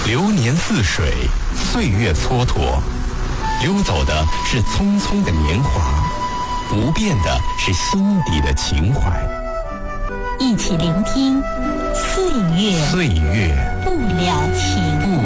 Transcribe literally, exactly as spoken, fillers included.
流年似水，岁月蹉跎，溜走的是匆匆的年华，不变的是心底的情怀。 一起聆听岁月岁月不了情。 不